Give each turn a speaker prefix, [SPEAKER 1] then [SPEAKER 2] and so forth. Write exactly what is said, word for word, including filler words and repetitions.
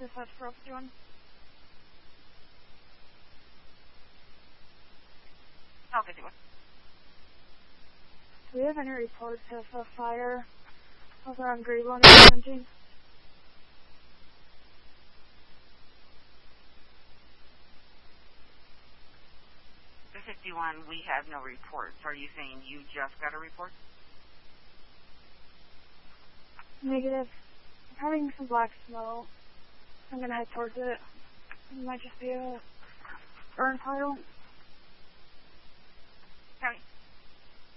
[SPEAKER 1] dispatch for fifty-one.
[SPEAKER 2] Oh, fifty-one.
[SPEAKER 1] Do we have any reports of a fire over on Greenlawn and seventeen?
[SPEAKER 2] The fifty-one, we have no reports. Are you saying you just got a report?
[SPEAKER 1] Negative. I'm having some black smoke. I'm gonna head towards it. It might just be a burn pile.